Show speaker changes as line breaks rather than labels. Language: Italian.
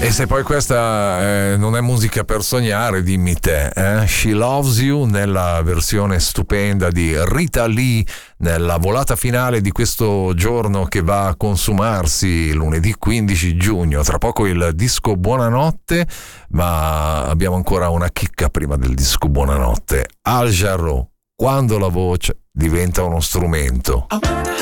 E se poi questa non è musica per sognare, dimmi te, She Loves You nella versione stupenda di Rita Lee, nella volata finale di questo giorno che va a consumarsi lunedì 15 giugno. Tra poco il disco Buonanotte, ma abbiamo ancora una chicca prima del disco Buonanotte. Al Jarreau, quando la voce diventa uno strumento.